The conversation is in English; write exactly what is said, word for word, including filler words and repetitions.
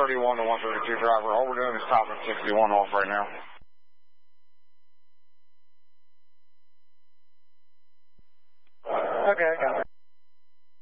thirty-one to one thirty-two driver. All we're doing is topping sixty-one off right now. Okay, got it.